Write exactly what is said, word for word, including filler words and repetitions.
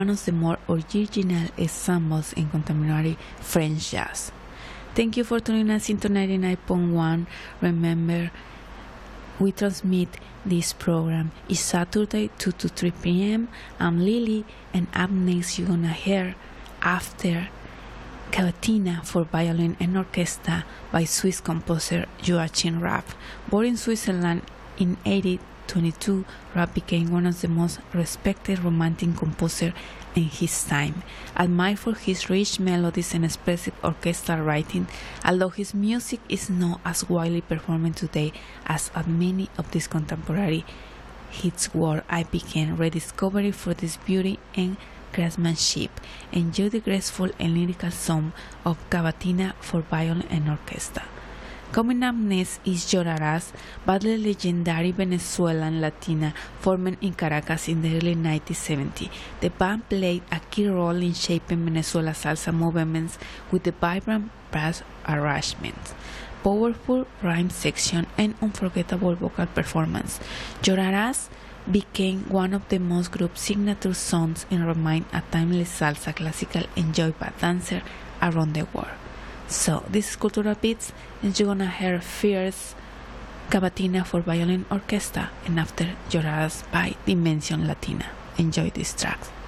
one of the more original ensembles in contemporary French jazz. Thank you for tuning us into ninety-nine point one. Remember, we transmit this program each Saturday two to three p.m. I'm Lily, and up next you're gonna hear After Cavatina for Violin and Orchestra by Swiss composer Joachim Raff. Born in Switzerland in eighteen twenty-two, Raff became one of the most respected romantic composers in his time, admired for his rich melodies and expressive orchestral writing. Although his music is not as widely performed today as at many of these contemporary hits were, I began rediscovering for this beauty and craftsmanship. Enjoy the graceful and lyrical song of Cavatina for Violin and Orchestra. Coming up next is Llorarás by the legendary Venezuelan Latina formed in Caracas in the early nineteen seventies. The band played a key role in shaping Venezuela's salsa movements with the vibrant brass arrangements, powerful rhyme section, and unforgettable vocal performance. Llorarás became one of the most group signature songs and remained a timeless salsa classical enjoyed by dancers around the world. So, this is Cultural Beats, and you're gonna hear Fierce Cavatina for Violin Orchestra, and after Llorarás by Dimension Latina. Enjoy these tracks.